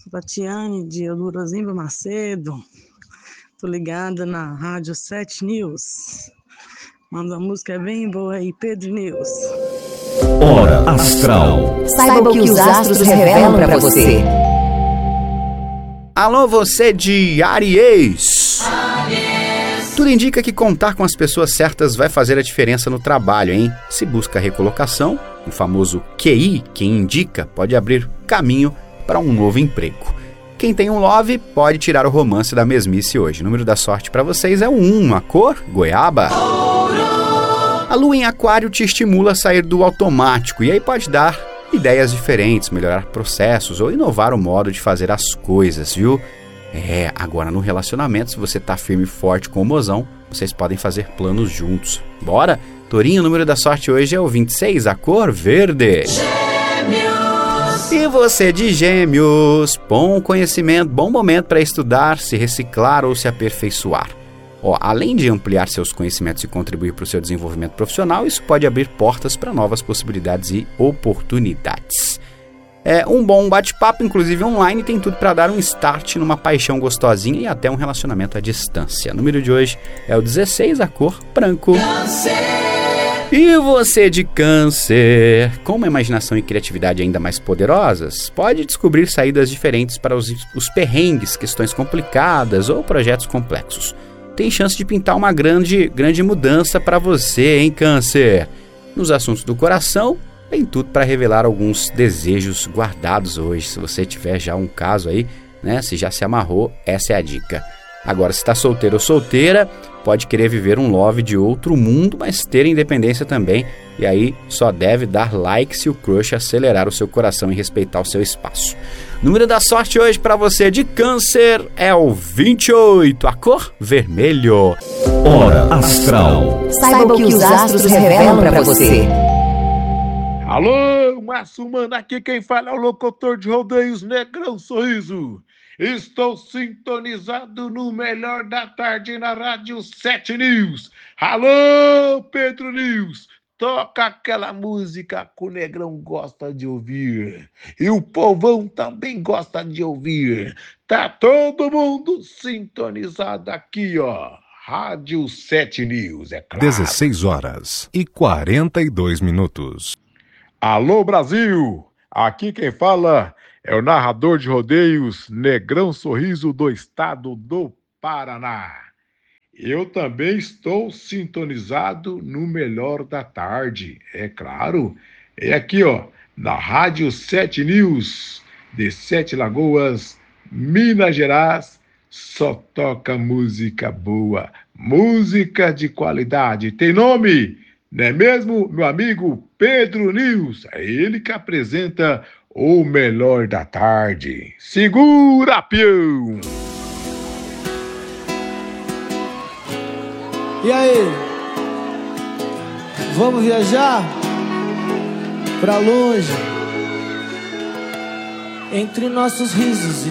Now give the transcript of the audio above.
Sou Tatiane de Eldorozimba Macedo. Tô ligada na Rádio 7 News. Manda uma música bem boa aí, Pedro News. Hora Astral. Saiba o que os astros revelam pra você. Alô, você de Áries. Tudo indica que contar com as pessoas certas vai fazer a diferença no trabalho, hein? Se busca recolocação, o famoso QI, que indica, pode abrir caminho para um novo emprego. Quem tem um love pode tirar o romance da mesmice hoje. O número da sorte para vocês é o 1, a cor goiaba. A lua em aquário te estimula a sair do automático e aí pode dar ideias diferentes, melhorar processos ou inovar o modo de fazer as coisas, viu? Agora no relacionamento, se você tá firme e forte com o mozão, vocês podem fazer planos juntos. Bora? Tourinho, o número da sorte hoje é o 26, a cor verde. Gêmeos. E você de Gêmeos, bom conhecimento, bom momento para estudar, se reciclar ou se aperfeiçoar. Além de ampliar seus conhecimentos e contribuir para o seu desenvolvimento profissional, isso pode abrir portas para novas possibilidades e oportunidades. Um bom bate-papo, inclusive online, tem tudo para dar um start numa paixão gostosinha e até um relacionamento à distância. O número de hoje é o 16, a cor branco. Câncer. E você de Câncer, com uma imaginação e criatividade ainda mais poderosas, pode descobrir saídas diferentes para os perrengues, questões complicadas ou projetos complexos. Tem chance de pintar uma grande mudança para você, hein, Câncer? Nos assuntos do coração, tem tudo para revelar alguns desejos guardados hoje. Se você tiver já um caso aí, né? Se já se amarrou, essa é a dica. Agora, se está solteiro ou solteira, pode querer viver um love de outro mundo, mas ter independência também. E aí só deve dar like se o crush acelerar o seu coração e respeitar o seu espaço. O número da sorte hoje para você de Câncer é o 28, a cor vermelho. Hora Astral. Saiba o que os astros revelam pra você. Alô, Márcio Mano, aqui quem fala é o locutor de rodeios Negrão Sorriso. Estou sintonizado no melhor da tarde na Rádio 7 News. Alô, Pedro News, toca aquela música que o Negrão gosta de ouvir. E o povão também gosta de ouvir. Tá todo mundo sintonizado aqui, ó. Rádio 7 News, é claro. 16 horas e 42 minutos. Alô, Brasil! Aqui quem fala é o narrador de rodeios Negrão Sorriso do estado do Paraná. Eu também estou sintonizado no melhor da tarde, é claro. É aqui, ó, na Rádio 7 News, de Sete Lagoas, Minas Gerais. Só toca música boa, música de qualidade. Tem nome? Não é mesmo, meu amigo Pedro News? É ele que apresenta o melhor da tarde. Segura, peão! E aí? Vamos viajar? Pra longe? Entre nossos risos e